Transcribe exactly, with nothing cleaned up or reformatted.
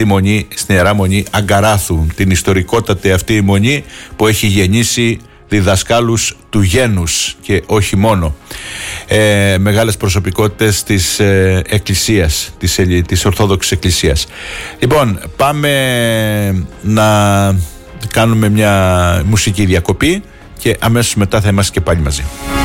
μονή, στην Ιερά Μονή Αγκαράθου, την ιστορικότατη αυτή η μονή που έχει γεννήσει διδασκάλους του γένους και όχι μόνο, ε, μεγάλες προσωπικότητες της ε, Εκκλησίας, της, της Ορθόδοξης Εκκλησίας. Λοιπόν, πάμε να κάνουμε μια μουσική διακοπή και αμέσως μετά θα είμαστε και πάλι μαζί.